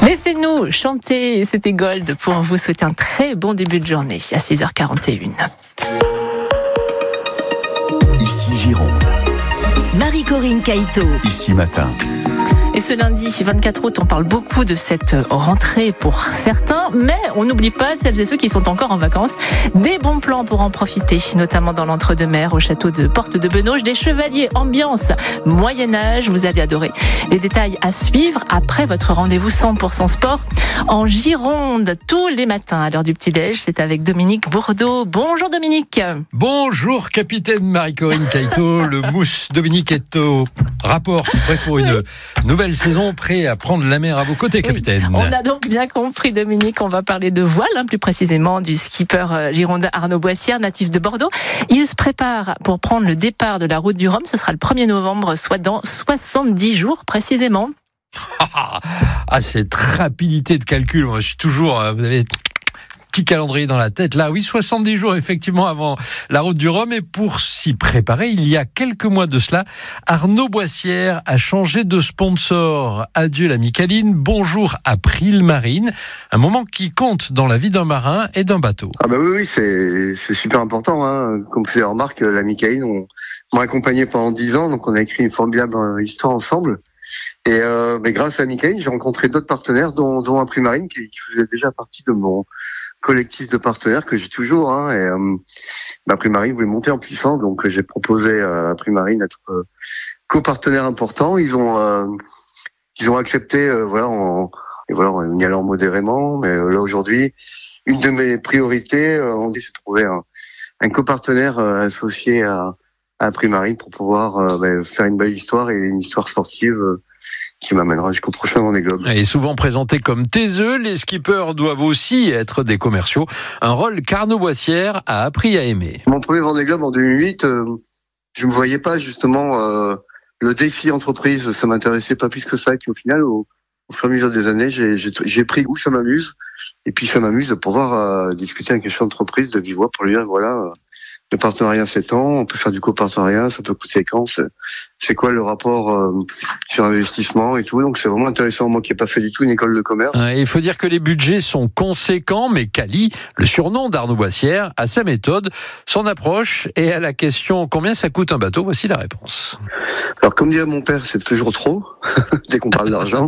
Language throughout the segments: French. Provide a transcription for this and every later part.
Laissez-nous chanter, c'était Gold pour vous souhaiter un très bon début de journée à 6h41. Ici Gironde. Marie-Corinne Caïto. Ici Matin. Et ce lundi 24 août, on parle beaucoup de cette rentrée pour certains, mais on n'oublie pas celles et ceux qui sont encore en vacances. Des bons plans pour en profiter, notamment dans l'Entre-deux-Mers, au château de Porte de Benauge, des chevaliers ambiance Moyen-Âge. Vous allez adorer. Les détails à suivre après votre rendez-vous 100% sport en Gironde, tous les matins à l'heure du petit-déj. C'est avec Dominique Bourdeau. Bonjour Dominique. Bonjour capitaine Marie-Corinne Caïto. Le mousse Dominique est au rapport, prêt pour une nouvelle saison, prêt à prendre la mer à vos côtés, capitaine. Oui, on a donc bien compris, Dominique. On va parler de voile, plus précisément du skipper girondin Arnaud Boissière, natif de Bordeaux. Il se prépare pour prendre le départ de la route du Rhum. Ce sera le 1er novembre, soit dans 70 jours précisément. Cette rapidité de calcul, moi je suis toujours, vous avez petit calendrier dans la tête. Là, oui, 70 jours effectivement avant la route du Rhum. Et pour s'y préparer, il y a quelques mois de cela, Arnaud Boissière a changé de sponsor. Adieu la Micaline, bonjour April Marine. Un moment qui compte dans la vie d'un marin et d'un bateau. Ah bah oui, c'est super important. Comme vous avez remarqué, la Micaline m'a accompagné pendant 10 ans, donc on a écrit une formidable histoire ensemble. Et mais grâce à Micaline, j'ai rencontré d'autres partenaires, dont April Marine, qui faisait déjà partie de mon collectif de partenaires que j'ai toujours. April Marine voulait monter en puissance, donc j'ai proposé à April Marine d'être copartenaire important. Ils ont accepté, en y allant modérément. Mais là aujourd'hui, une de mes priorités, c'est de trouver un copartenaire associé à April Marine pour pouvoir faire une belle histoire et une histoire sportive qui m'amènera jusqu'au prochain Vendée Globe. Et souvent présentés comme taiseux, les skippers doivent aussi être des commerciaux. Un rôle qu'Arnaud Boissière a appris à aimer. Mon premier Vendée Globe en 2008, je me voyais pas justement le défi entreprise, ça m'intéressait pas plus que ça. Et puis au final, au fur et à mesure des années, j'ai pris goût, ça m'amuse. Et puis ça m'amuse de pouvoir discuter avec un chef d'entreprise de vive voix pour lui dire le partenariat s'étend, on peut faire du copartenariat, ça peut coûter quand, c'est quoi le rapport sur investissement et tout. Donc c'est vraiment intéressant, moi qui n'ai pas fait du tout une école de commerce. Il faut dire que les budgets sont conséquents, mais Cali, le surnom d'Arnaud Boissière, a sa méthode, son approche, et à la question combien ça coûte un bateau, voici la réponse. Alors comme dirait mon père, c'est toujours trop, dès qu'on parle d'argent.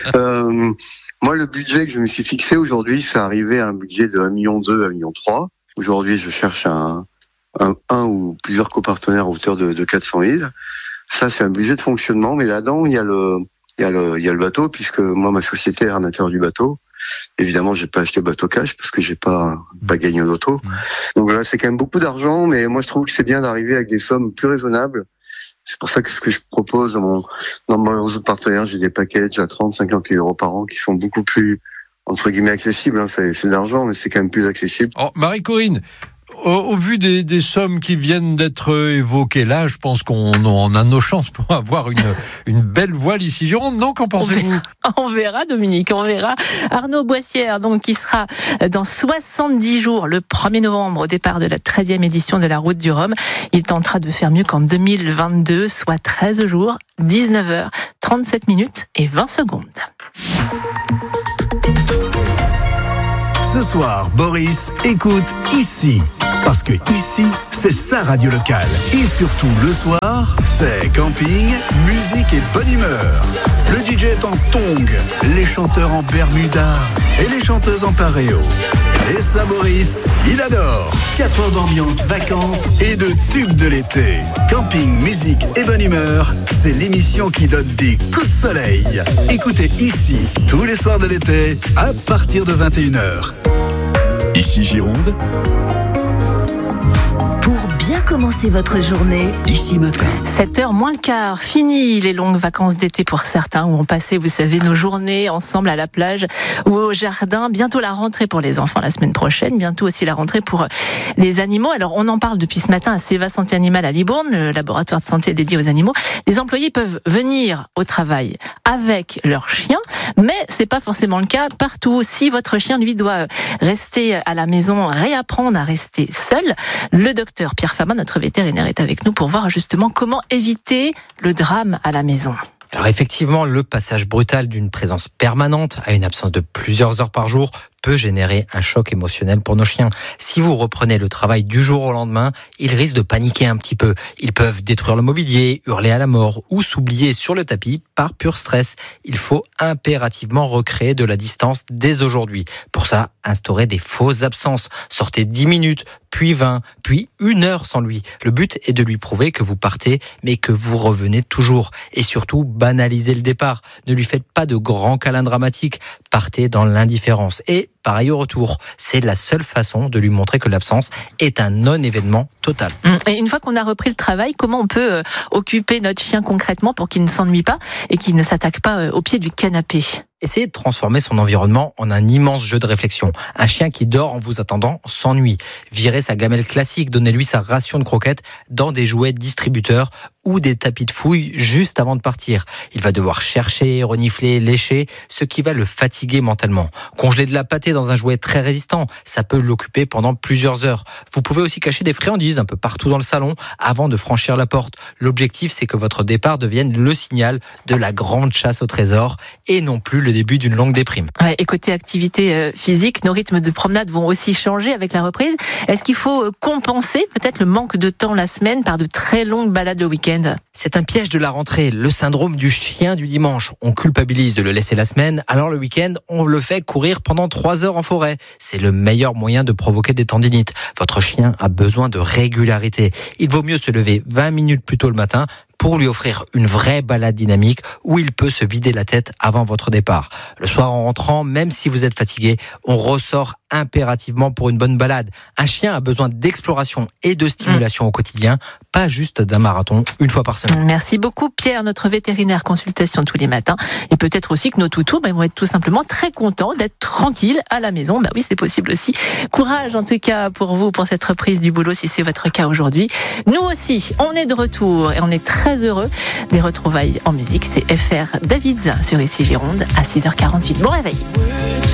Moi le budget que je me suis fixé aujourd'hui, c'est arrivé à un budget de 1,2 million, 1,3 million. Aujourd'hui je cherche un ou plusieurs copartenaires à hauteur de 400 000. Ça, c'est un budget de fonctionnement, mais là-dedans, il y a le bateau, puisque moi, ma société est armateur du bateau. Évidemment, j'ai pas acheté bateau cash, parce que j'ai pas gagné au loto. Donc voilà, c'est quand même beaucoup d'argent, mais moi, je trouve que c'est bien d'arriver avec des sommes plus raisonnables. C'est pour ça que ce que je propose dans mon réseau de partenaires, j'ai des packages à 30, 50 000 euros par an qui sont beaucoup plus, entre guillemets, accessibles. C'est de l'argent, mais c'est quand même plus accessible. Oh, Marie-Corinne, au vu des sommes qui viennent d'être évoquées là, je pense qu'on a nos chances pour avoir une belle voile ici Gironde, non? Qu'en pensez-vous? On verra, Dominique, on verra. Arnaud Boissière, donc, qui sera dans 70 jours, le 1er novembre, au départ de la 13e édition de la Route du Rhum. Il tentera de faire mieux qu'en 2022, soit 13 jours, 19 heures, 37 minutes et 20 secondes. Ce soir, Boris écoute Ici. Parce que ici, c'est sa radio locale. Et surtout, le soir, c'est camping, musique et bonne humeur. Le DJ est en tongs, les chanteurs en bermuda et les chanteuses en paréo. Et ça, Boris, il adore. 4 heures d'ambiance, vacances et de tubes de l'été. Camping, musique et bonne humeur, c'est l'émission qui donne des coups de soleil. Écoutez Ici, tous les soirs de l'été, à partir de 21h. Ici Gironde. Pour bien commencer votre journée, Ici Matin. 7h moins le quart, fini les longues vacances d'été pour certains, où on passait, vous savez, nos journées ensemble à la plage ou au jardin. Bientôt la rentrée pour les enfants la semaine prochaine, bientôt aussi la rentrée pour les animaux. Alors on en parle depuis ce matin à Seva Santé Animale à Libourne, le laboratoire de santé dédié aux animaux. Les employés peuvent venir au travail avec leur chien, mais c'est pas forcément le cas partout. Si votre chien, lui, doit rester à la maison, réapprendre à rester seul, le docteur Pierre Fama, notre vétérinaire, est avec nous pour voir justement comment éviter le drame à la maison. Alors effectivement, le passage brutal d'une présence permanente à une absence de plusieurs heures par jour peut générer un choc émotionnel pour nos chiens. Si vous reprenez le travail du jour au lendemain, ils risquent de paniquer un petit peu. Ils peuvent détruire le mobilier, hurler à la mort ou s'oublier sur le tapis par pur stress. Il faut impérativement recréer de la distance dès aujourd'hui. Pour ça, instaurez des fausses absences. Sortez 10 minutes, puis 20, puis 1 heure sans lui. Le but est de lui prouver que vous partez, mais que vous revenez toujours. Et surtout, banalisez le départ. Ne lui faites pas de grands câlins dramatiques. Partez dans l'indifférence. Et pareil au retour. C'est la seule façon de lui montrer que l'absence est un non-événement total. Et une fois qu'on a repris le travail, comment on peut occuper notre chien concrètement pour qu'il ne s'ennuie pas et qu'il ne s'attaque pas au pied du canapé ? Essayez de transformer son environnement en un immense jeu de réflexion. Un chien qui dort en vous attendant s'ennuie. Virez sa gamelle classique, donnez-lui sa ration de croquettes dans des jouets distributeurs ou des tapis de fouille juste avant de partir. Il va devoir chercher, renifler, lécher, ce qui va le fatiguer mentalement. Congeler de la pâtée dans un jouet très résistant, ça peut l'occuper pendant plusieurs heures. Vous pouvez aussi cacher des friandises un peu partout dans le salon avant de franchir la porte. L'objectif, c'est que votre départ devienne le signal de la grande chasse au trésor et non plus le début d'une longue déprime. Ouais, et côté activité physique, nos rythmes de promenade vont aussi changer avec la reprise. Est-ce qu'il faut compenser peut-être le manque de temps la semaine par de très longues balades le week-end ? C'est un piège de la rentrée, le syndrome du chien du dimanche. On culpabilise de le laisser la semaine, alors le week-end, on le fait courir pendant 3 heures en forêt. C'est le meilleur moyen de provoquer des tendinites. Votre chien a besoin de régularité. Il vaut mieux se lever 20 minutes plus tôt le matin pour lui offrir une vraie balade dynamique où il peut se vider la tête avant votre départ. Le soir en rentrant, même si vous êtes fatigué, on ressort impérativement pour une bonne balade. Un chien a besoin d'exploration et de stimulation au quotidien, pas juste d'un marathon une fois par semaine. Merci beaucoup Pierre, notre vétérinaire consultation tous les matins. Et peut-être aussi que nos toutous vont être tout simplement très contents d'être tranquilles à la maison. Bah oui, c'est possible aussi. Courage en tout cas pour vous, pour cette reprise du boulot, si c'est votre cas aujourd'hui. Nous aussi, on est de retour et on est très heureux des retrouvailles en musique. C'est FR David sur Ici Gironde à 6h48. Bon réveil.